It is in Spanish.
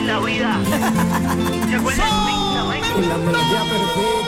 la vida. ¿Se acuerdan de Pizza, En la melodía perfecta.